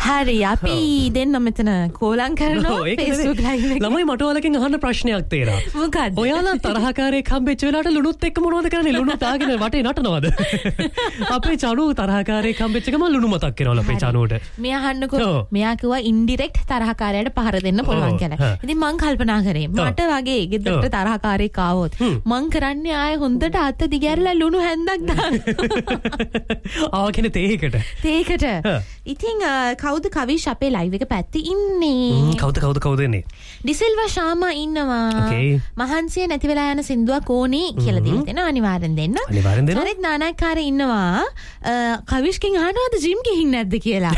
හරි අපි දෙන්න මෙතන කෝලං කරනවා Facebook live එකේ. ළමයි මට ඔයාලගෙන් අහන්න ප්‍රශ්නයක් තියෙනවා. මොකද්ද? ඔයාලා තරහකාරයෙක් හම්බෙච්ච වෙලාවට ලුණුත් එක්ක මොනවද කරන්නේ? ලුණු තාගෙන වටේ නටනවද? අපේ චනු තරහකාරයෙක් හම්බෙච්ච ගමන් ලුණු මතක් වෙනවා අපේ චනුවට. මෙයා අහන්නකෝ මෙයා කිව්වා ඉන්ඩිරෙක්ට් තරහකාරයට පහර දෙන්න පුළුවන් කියලා. ඉතින් මං කල්පනා කරේ මට වගේ ගෙදරට තරහකාරයෙක් ආවොත් මං කරන්නේ ආයේ හොඳට අත දිගැරලා ලුණු හැන්දක් දාන්න. ආවකනේ තේකට. තේකට. ඉතින් කවුද කවිෂ් අපේ ලයිව් එක පැත්තේ ඉන්නේ? කවුද ඉන්නේ? ඩිසිල්වා ශාමා ඉන්නවා. මහන්සිය නැති වෙලා යන සින්දුවක් ඕනේ කියලා දීලා දෙනවා අනිවාර්යෙන් දෙන්න. හරිත් නානාකාරය ඉන්නවා. කවිෂ්ගෙන් අහනවාද ජිම් ගිහින් නැද්ද කියලා.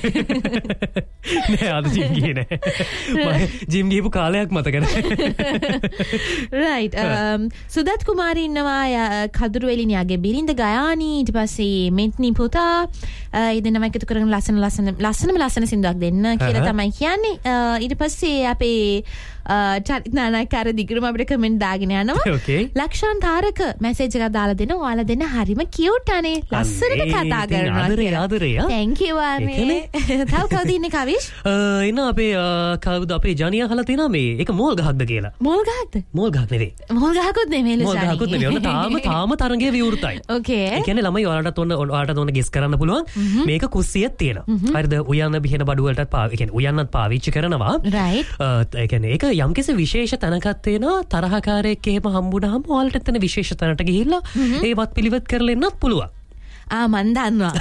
නෑ අද ජිම් ගියේ නෑ. ජිම් ගිහපු කාලයක් මතක නෑ. රයිට්. සුදත් කුමාරී ඉන්නවා. කදුරුවෙලිනියාගේ බිරිඳ ගයානි ඊට පස්සේ මෙත්නි පුතා ඉදෙනම එකතු කරගෙන ලස්සන සින්දුවක් දෙන්න කියලා තමයි කියන්නේ. ඊට පස්සේ අපේ චරිතනානාකාර දිගටම අපිට කමෙන්ට් දාගෙන යනවා. ලක්ෂාන් තාරක මැසේජ් එකක් දාලා දෙනවා. ඔයාලා දෙන්න හරිම කියුට් අනේ. ලස්සනට කතා කරනවා. ආදරේ. thank you ආනේ. තව කවුද ඉන්නේ කවිෂ්? ඉන්න අපේ කවුද අපේ ජනියා අහලා තියෙනවා මේ ඒක මෝල් ගහක්ද කියලා. මෝල් ගහක්ද? මෝල් ගහක් නෙවෙයි. මෝල් ගහකුත් නෙමෙයි ලුසානි. මෝල් ගහකුත් නෙවෙයි. තාම තරංගයේ විවෘතයි. okay. ඒ කියන්නේ ළමයි ඔයාලට ඕන ගෙස් කරන්න පුළුවන්. මේක කුස්සියක් තියෙනවා. හරිද? උයන්න බිහෙන බඩු වලටත් උයන්නත් පාවිච්චි කරනවා. right. ඒ කියන්නේ ඒක යම්කිසි විශේෂ තැනකක් තියෙනවා. තරහකාරයෙක් එහෙම හම්බුනහම ඔයාලට එතන විශේෂ තැනට ගිහිල්ලා ඒවත් පිළිවෙත් කරලා එන්නත් පුළුවන්. මන් දන්නවා.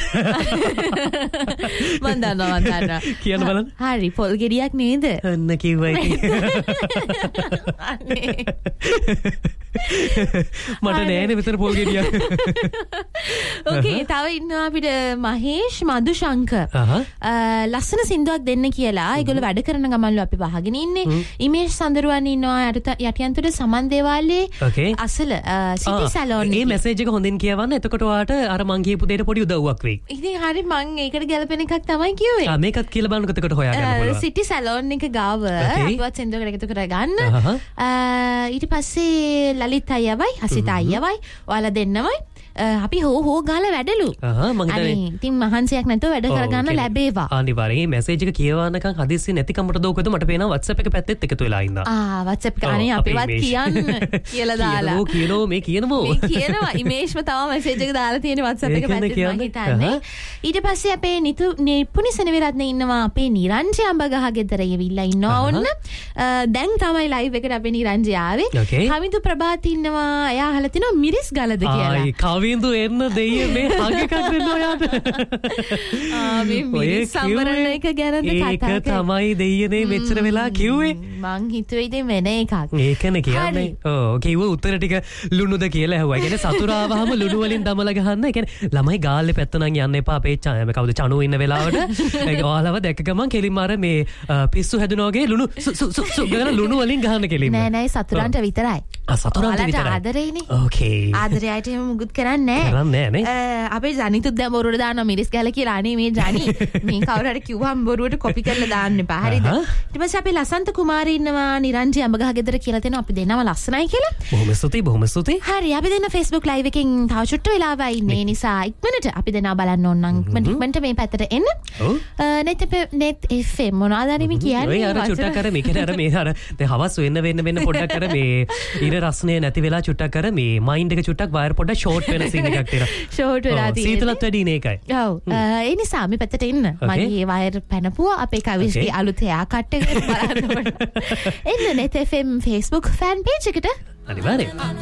මන් දන්නවා. කියන්න බලන්න. හරි පොල් ගෙඩියක් නේද? අන්න කිව්වා ඉතින්. මට නෑනේ විතර පොල් ගෙඩියක්. ඕකේ තව ඉන්නවා අපිට මහේෂ් මදුශංකර්. ලස්සන සින්දුවක් දෙන්න කියලා ඒගොල්ලෝ වැඩ කරන ගමන්ලු අපි වහගෙන ඉන්නේ. ඉමේජ් සඳරුවන් ඉන්නවා යටියන්තර සමන් දේවාලේ අසල සිටි සැලොන්. මේ මැසේජ් එක හොඳින් කියවන්න. එතකොට ඔයාට අර මං කියපු දෙයට පොඩි උදව්වක් වෙයි. ඉතින් හරි මං ඒකට ගැලපෙන එකක් තමයි කිව්වේ. මේකත් කියලා බලන්නකො එතකොට හොයාගන්න පුළුවන්. සිටි සැලොන් එක ගාව අපිවත් සින්දුවකට එකතු කරගන්න. ඊට පස්සේ ලලිත් අයියවයි හසිත අයියවයි ඔයාලා දෙන්නමයි අපි හෝ ගාලා වැඩලු. අනේ ඉතින් මහන්සියක් නැතුව වැඩ කරගන්න ලැබේවා. අනිවාර්යෙන් මේ මැසේජ් එක කියවන්නකම් හදිස්සි නැති කමට දෝකද මට පේනවා WhatsApp එක පැත්තෙත් එකතු වෙලා ඉන්නවා. WhatsApp එක අනේ අපිවත් කියන්න කියලා දාලා. කියනවා මේ ඉමේජ්ම තව මැසේජ් එක දාලා තියෙන WhatsApp එක පැත්තේ මම හිතන්නේ. ඊට පස්සේ අපේ නිපුණි සෙනවිරත්න ඉන්නවා. අපේ නිරංජි අඹගහ ගෙදර ඉවිල්ලා ඉන්නවා ඔන්න. දැන් තමයි ලයිව් එකට අපේ නිරංජි ආවේ. කමිදු ප්‍රභාත් ඉන්නවා. එයා අහලා තිනවා මිරිස් ගලද කියලා. වින්දු එන්න දෙයිය මේ හග එකක් දෙන්න ඔයාට. මේ මිරිස් සම්බරන එක ගැනද කතා කරන්නේ. ඒක තමයි දෙයියනේ මෙච්චර වෙලා කිව්වේ. මං හිතුවේ ඉතින් වෙන එකක්. ඒකනේ කියන්නේ. කිව්ව උත්තර ටික ලුණුද කියලා ඇහුවා. ඒ කියන්නේ සතුරාවහම ලුණු වලින් දමලා ගහන්න. ඒ කියන්නේ ළමයි ගාල්ලේ පැත්ත නම් යන්න එපා. අපේ කවුද චනු ඉන්න වෙලාවට. ඔයාලව දැක්ක ගමන් කෙලින්ම අර මේ පිස්සු හැදුනා වගේ ලුණු සු ගාලා ලුණු වලින් ගහන්න කෙලින්ම. නෑ සතුරන්ට විතරයි. සතුරන්ට විතරයි. ආදරේනේ. ඕකේ. ආදරයට එහෙම මුකුත් කරන්නේ නෑ. අපේ ජනිතුත් දැන් බොරුවට දානවා මිරිස් ගැල කියලා. අනේ මේ ජනි මේ කවුරු හරි කිව්වම බොරුවට කොපි කරලා දාන්න එපා. හරිද? ඊට පස්සේ අපේ ලසන්ත කුමාරී ඉන්නවා. නිරංජි අඹගහ ගෙදර කියලා දෙනවා. අපි දෙන්නම ලස්සනයි කියලා. බොහොම ස්තුතියි. හරි අපි දෙන්න Facebook live එකෙන් තව චුට්ට වෙලාවයි ඉන්නේ නිසා ඉක්මනට අපි දෙන්නා බලන්න ඕන නම් ඉක්මනට මේ පැත්තට එන්න. net FM මොනවද අර මේ කියන්නේ? ඔය අර චුට්ටක් අර මේකට අර මේ අර දැන් හවස් වෙන්න පොඩ්ඩක් අර මේ ඉර රස්නේ නැති වෙලා චුට්ටක් අර මේ මයින්ඩ් එක චුට්ටක් වයර් පොඩ්ඩක් ෂෝට් වෙන සීන් එකක් තියෙනවා. ෂෝට් වෙලා තියෙන්නේ. සීතලත් වැඩි නේ එකයි. ඔව්. ඒ නිසා මේ පැත්තට එන්න. මගේ වයර් පැනපුවා අපේ කවිස්ගේ අලුත් එයා කට් එක බලන්න ඕන. එන්න net FM Facebook fan page එකට. අනිවාර්යෙන්.